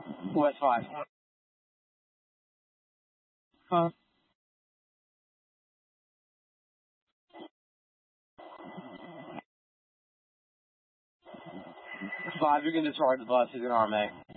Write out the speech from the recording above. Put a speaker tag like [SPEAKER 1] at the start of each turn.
[SPEAKER 1] West 5. Huh? 5, you're gonna just ride the bus. He's an RMA.